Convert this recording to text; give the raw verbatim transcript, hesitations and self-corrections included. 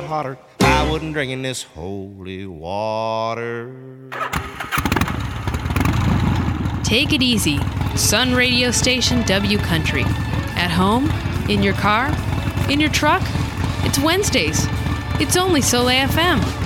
lot hotter, I wouldn't drink in this holy water. Take it easy. Sun radio station W Country. At home? In your car? In your truck? It's Wednesdays. It's only Soleil F M.